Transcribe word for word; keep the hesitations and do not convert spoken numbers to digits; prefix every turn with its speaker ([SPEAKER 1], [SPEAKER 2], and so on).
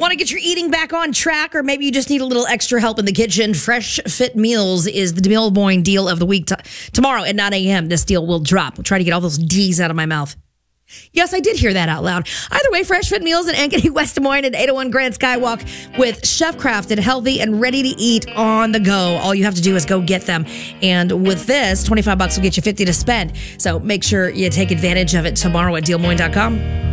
[SPEAKER 1] Want to get your eating back on track, or maybe you just need a little extra help in the kitchen? Fresh Fit Meals is the Des Moines deal of the week. T- tomorrow at nine a.m., this deal will drop. We'll try to get all those D's out of my mouth. Yes, I did hear that out loud. Either way, Fresh Fit Meals in Ankeny, West Des Moines at eight oh one Grand Skywalk with chef-crafted, healthy, and ready to eat on the go. All you have to do is go get them. And with this, twenty-five bucks will get you fifty to spend. So make sure you take advantage of it tomorrow at deal moines dot com.